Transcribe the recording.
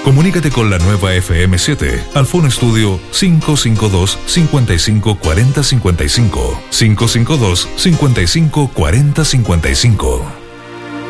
Comunícate con la nueva FM7 al Phone Studio 552-554055. 552-554055.